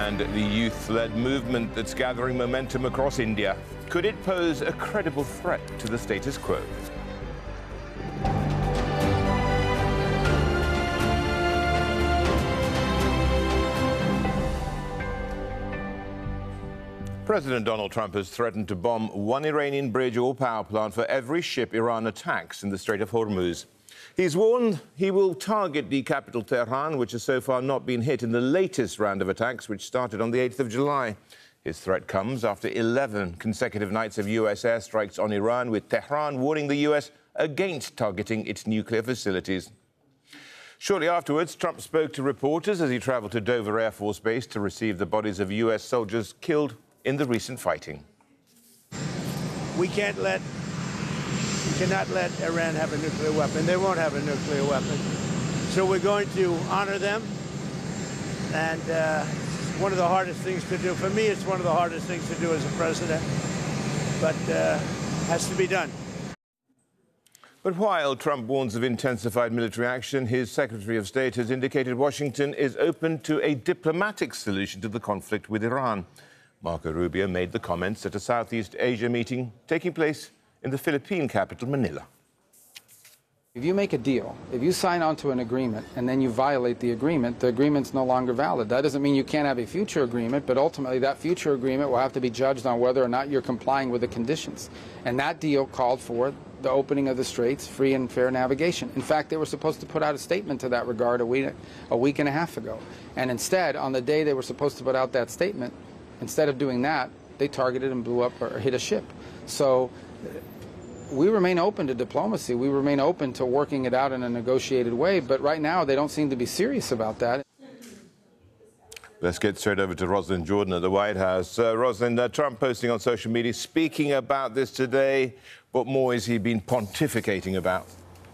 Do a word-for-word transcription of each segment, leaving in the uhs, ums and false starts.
And the youth-led movement that's gathering momentum across India, could it pose a credible threat to the status quo? President Donald Trump has threatened to bomb one Iranian bridge or power plant for every ship Iran attacks in the Strait of Hormuz. He's warned he will target the capital, Tehran, which has so far not been hit in the latest round of attacks, which started on the eighth of July. His threat comes after eleven consecutive nights of U S airstrikes on Iran, with Tehran warning the U S against targeting its nuclear facilities. Shortly afterwards, Trump spoke to reporters as he travelled to Dover Air Force Base to receive the bodies of U S soldiers killed in the recent fighting. We can't let, we cannot let Iran have a nuclear weapon. They won't have a nuclear weapon. So we're going to honor them. And uh, one of the hardest things to do, for me, it's one of the hardest things to do as a president, but uh, has to be done. But while Trump warns of intensified military action, his Secretary of State has indicated Washington is open to a diplomatic solution to the conflict with Iran. Marco Rubio made the comments at a Southeast Asia meeting taking place in the Philippine capital, Manila. If you make a deal, if you sign onto an agreement and then you violate the agreement, the agreement's no longer valid. That doesn't mean you can't have a future agreement, but ultimately that future agreement will have to be judged on whether or not you're complying with the conditions. And that deal called for the opening of the straits, free and fair navigation. In fact, they were supposed to put out a statement to that regard a week, a week and a half ago. And instead, on the day they were supposed to put out that statement, instead of doing that, they targeted and blew up or hit a ship. So we remain open to diplomacy. We remain open to working it out in a negotiated way. But right now, they don't seem to be serious about that. Let's get straight over to Rosalynn Jordan at the White House. Uh, Rosalynn, uh, Trump posting on social media, speaking about this today. What more has he been pontificating about?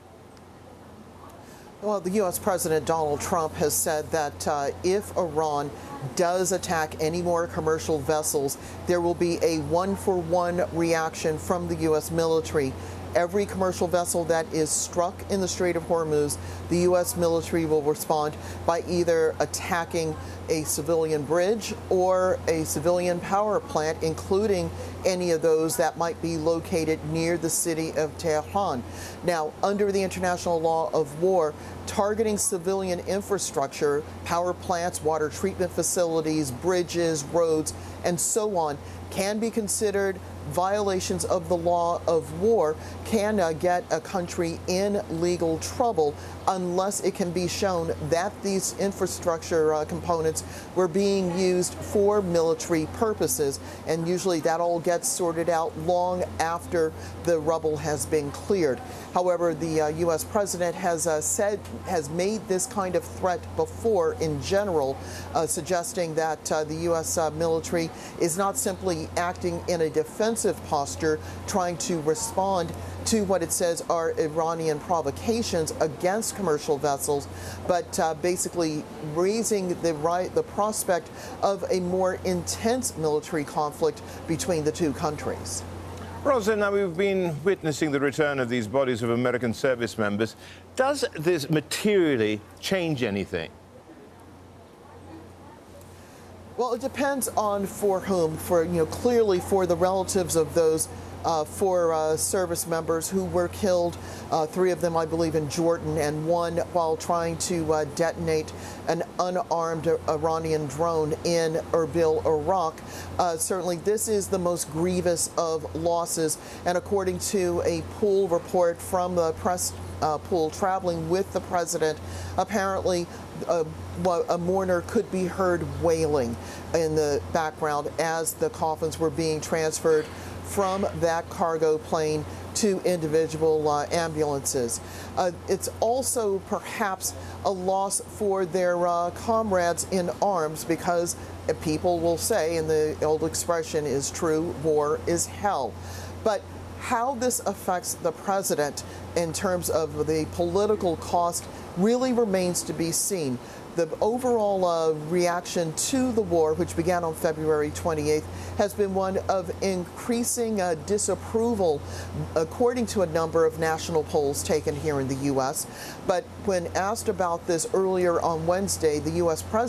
Well, the U S President Donald Trump has said that uh, if Iran does attack any more commercial vessels, there will be a one-for-one reaction from the U S military. Every commercial vessel that is struck in the Strait of Hormuz, the U S military will respond by either attacking a civilian bridge or a civilian power plant, including any of those that might be located near the city of Tehran. Now, under the international law of war, targeting civilian infrastructure, power plants, water treatment facilities, bridges, roads, and so on, can be considered violations of the law of war, can uh, get a country in legal trouble unless it can be shown that these infrastructure uh, components were being used for military purposes. And usually that all gets sorted out long after the rubble has been cleared. However, the uh, U S president has uh, said, has made this kind of threat before in general, uh, suggesting that uh, the U S uh, military is not simply acting in a defensive posture, trying to respond to what it says are Iranian provocations against commercial vessels, but uh, basically raising the right, the prospect of a more intense military conflict between the two countries. Rosalynn, now we've been witnessing the return of these bodies of American service members. Does this materially change anything? Well, it depends on for whom. For, you know, clearly for the relatives of those uh, four uh, service members who were killed, uh, three of them, I believe, in Jordan, and one while trying to uh, detonate an unarmed Iranian drone in Erbil, Iraq. Uh, certainly, this is the most grievous of losses. And according to a pool report from the press uh, pool traveling with the president, apparently a, a mourner could be heard wailing in the background as the coffins were being transferred from that cargo plane to individual uh, ambulances. Uh, it's also perhaps a loss for their uh, comrades in arms, because people will say, and the old expression is true, war is hell. But how this affects the president in terms of the political cost really remains to be seen. The overall uh, reaction to the war, which began on February twenty-eighth, has been one of increasing uh, disapproval, according to a number of national polls taken here in the U S But when asked about this earlier on Wednesday, the U S president